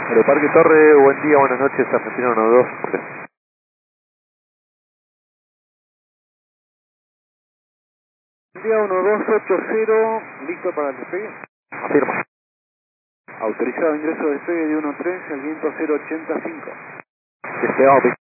Aeroparque Torre, buen día, buenas noches, Argentina 123. Día 1280, listo para el despegue. Afirma. Autorizado ingreso de despegue de 1.13 al viento 085. Despegamos.